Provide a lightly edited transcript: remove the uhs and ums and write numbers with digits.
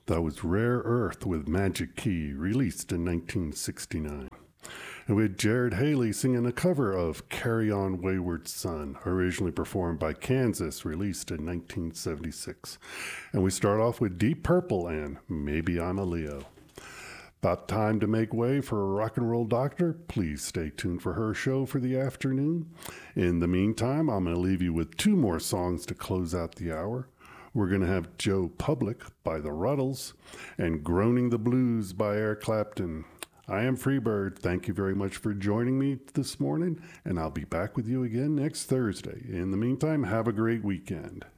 That was Rare Earth with Magic Key, released in 1969. And we had Jared Haley singing a cover of Carry On Wayward Son, originally performed by Kansas, released in 1976. And we start off with Deep Purple and Maybe I'm a Leo. About time to make way for a rock and roll doctor. Please stay tuned for her show for the afternoon. In the meantime, I'm going to leave you with two more songs to close out the hour. We're going to have Joe Public by the Ruddles and Groaning the Blues by Eric Clapton. I am Freebird. Thank you very much for joining me this morning, and I'll be back with you again next Thursday. In the meantime, have a great weekend.